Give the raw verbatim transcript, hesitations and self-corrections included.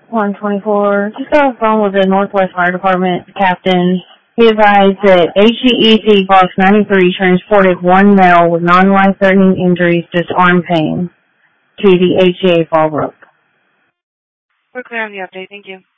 one twenty-four. Just got a phone with the Northwest Fire Department captain. He advised that H E E T Box ninety-three transported one male with non-life-threatening injuries, just arm pain, to the H C A Fallbrook. We're clear on the update. Thank you.